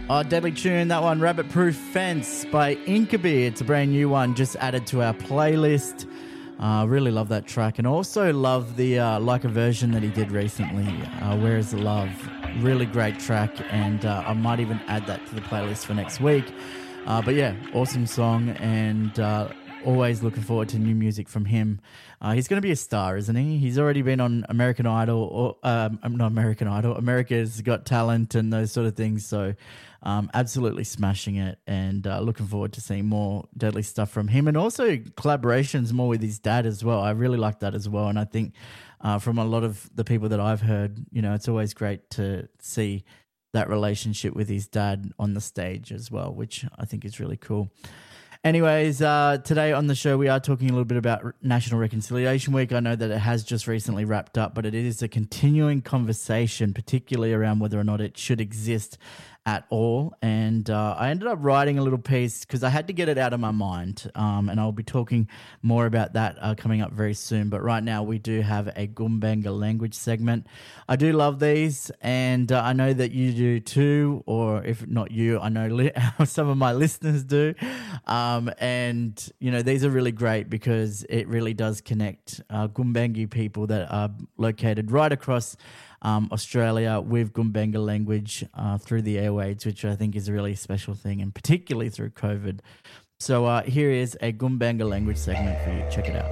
Oh, deadly tune, that one, Rabbit Proof Fence by Inkaby. It's a brand new one, just added to our playlist. Really love that track, and also love the Like a version that he did recently, Where is the Love? Really great track, and I might even add that to the playlist for next week. But yeah, awesome song, and always looking forward to new music from him. He's going to be a star, isn't he? He's already been on American Idol, or not American Idol, America's Got Talent and those sort of things. So absolutely smashing it, and looking forward to seeing more deadly stuff from him, and also collaborations more with his dad as well. I really like that as well, and I think from a lot of the people that I've heard, you know, it's always great to see that relationship with his dad on the stage as well, which I think is really cool. Anyways, today on the show we are talking a little bit about National Reconciliation Week. I know that it has just recently wrapped up, but it is a continuing conversation, particularly around whether or not it should exist at all. And I ended up writing a little piece because I had to get it out of my mind, and I'll be talking more about that coming up very soon. But right now we do have a Gumbaynggirr language segment. I do love these, and I know that you do too, or if not you, I know some of my listeners do. And, you know, these are really great because it really does connect Gumbaynggirr people that are located right across Australia with Gumbaynggirr language through the airwaves, which I think is a really special thing, and particularly through COVID. So here is a Gumbaynggirr language segment for you. Check it out.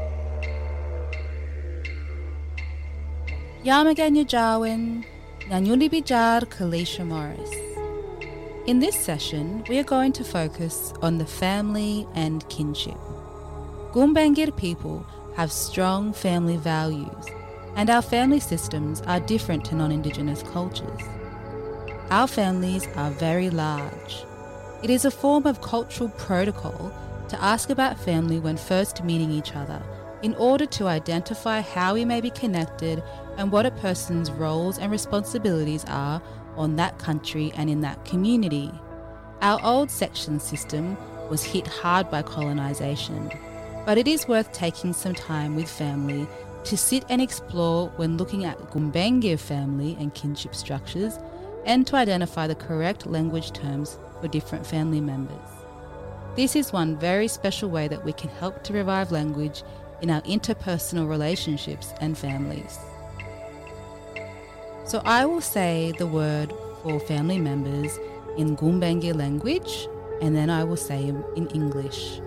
Yamagan Yajawin, Nanyuli Bijar Kalisha Morris. In this session, we are going to focus on the family and kinship. Gumbaynggirr people have strong family values, and our family systems are different to non-Indigenous cultures. Our families are very large. It is a form of cultural protocol to ask about family when first meeting each other, in order to identify how we may be connected and what a person's roles and responsibilities are on that country and in that community. Our old section system was hit hard by colonisation, but it is worth taking some time with family to sit and explore when looking at Gumbaynggirr family and kinship structures, and to identify the correct language terms for different family members. This is one very special way that we can help to revive language in our interpersonal relationships and families. So I will say the word for family members in Gumbaynggirr language, and then I will say them in English.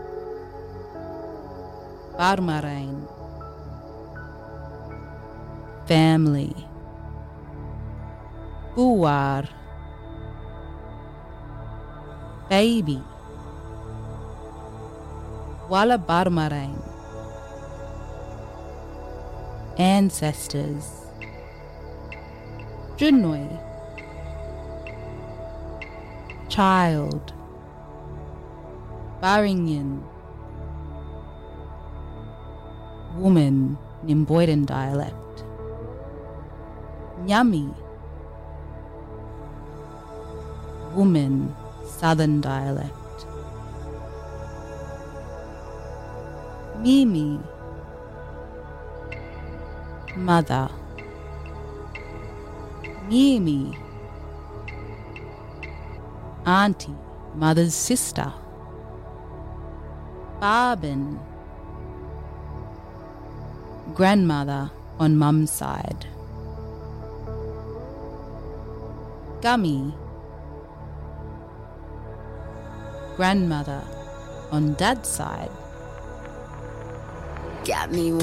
Barmarain. Family. Buar. Baby. Wala Barmarain. Ancestors. Junoi. Child. Baringin. Woman, Nimboyden dialect. Nyami. Woman, Southern dialect. Mimi. Mother. Mimi. Auntie, mother's sister. Barbin. Grandmother on mum's side. Gummy. Grandmother on dad's side. Got me